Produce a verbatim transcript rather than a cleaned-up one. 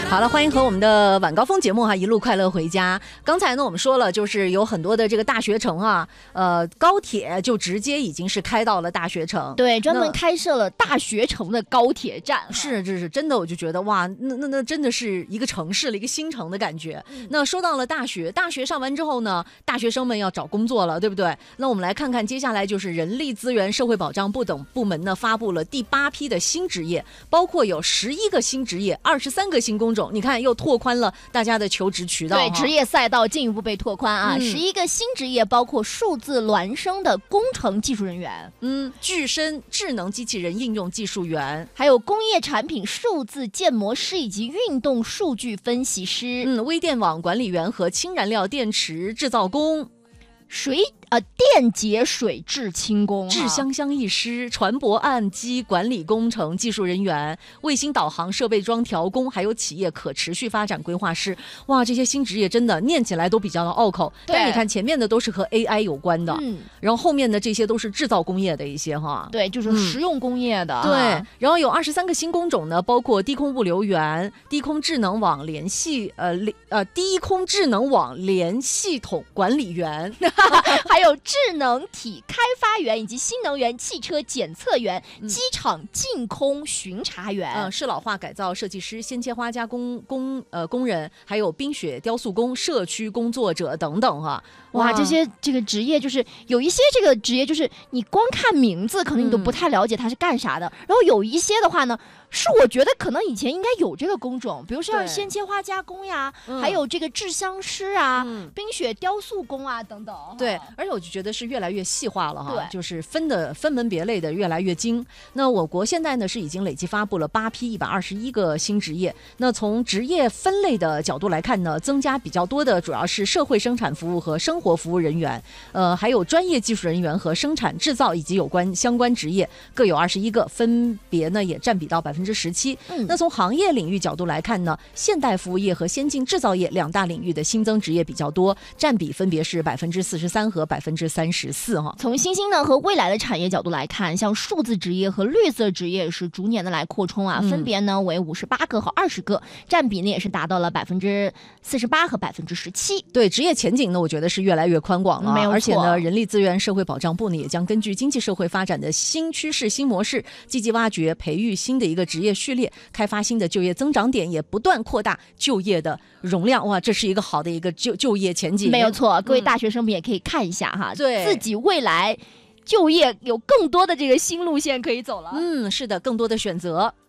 好了，欢迎和我们的晚高峰节目哈，一路快乐回家。刚才呢，我们说了，就是有很多的这个大学城啊，呃，高铁就直接已经是开到了大学城， 对，专门开设了大学城的高铁站。 是，这是真的，我就觉得哇，那那那真的是一个城市了，一个新城的感觉。嗯、那说到了大学，大学上完之后呢，大学生们要找工作了，对不对？那我们来看看接下来就是人力资源社会保障部等部门呢发布了第八批的新职业，包括有十一个新职业，二十三个新工种。你看，又拓宽了大家的求职渠道， 对，职业赛道进一步被拓宽啊！十一、嗯、个新职业包括数字孪生的工程技术人员， 嗯，具身智能机器人应用技术员， 还有工业产品数字建模师以及运动数据分析师， 嗯，微电网管理员和氢燃料电池制造工， 水。呃，电解水制氢工、啊、 制香香艺师、船舶岸基管理工程技术人员、卫星导航设备装调工，还有企业可持续发展规划师。哇，这些新职业真的念起来都比较的拗口，但是你看前面的都是和 A I 有关的，嗯，然后后面的这些都是制造工业的一些哈， 对，就是实用工业的、 嗯、对。然后有二十三个新工种呢，包括低空物流员、低空智能网联系呃呃低空智能网联系统管理员， 还有智能体开发员以及新能源汽车检测员、嗯、机场净空巡查员、 嗯、适老化改造设计师、鲜切花加工工呃工人，还有冰雪雕塑工、社区工作者等等哈。 哇，这些这个职业就是有一些这个职业就是你光看名字可能你都不太了解它是干啥的、嗯、然后有一些的话呢是我觉得可能以前应该有这个工种，比如说像鲜切花加工呀、嗯、还有这个制香师啊、嗯、冰雪雕塑工啊等等。 对，而且我就觉得是越来越细化了哈，就是分的分门别类的越来越精。那我国现在呢是已经累计发布了八批一百二十一个新职业。那从职业分类的角度来看呢，增加比较多的主要是社会生产服务和生活服务人员，呃，还有专业技术人员和生产制造以及有关相关职业各有二十一个，分别呢也占比到百分之十七。那从行业领域角度来看呢，现代服务业和先进制造业两大领域的新增职业比较多，占比分别是百分之四十三和百分之三十四哈。 从新兴呢和未来的产业角度来看，像数字职业和绿色职业是逐年的来扩充啊，嗯、分别呢为五十八个和二十个，占比呢也是达到了百分之四十八和百分之十七。 对，职业前景呢，我觉得是越来越宽广了， 没有错。 而且呢，人力资源社会保障部呢也将根据经济社会发展的新趋势、新模式，积极挖掘、培育新的一个职业序列，开发新的就业增长点，也不断扩大就业的容量。哇，这是一个好的一个就就业前景。 没有错，各位大学生们也可以看一下哈， 嗯、对， 自己未来就业有更多的这个新路线可以走了。 嗯，是的，更多的选择。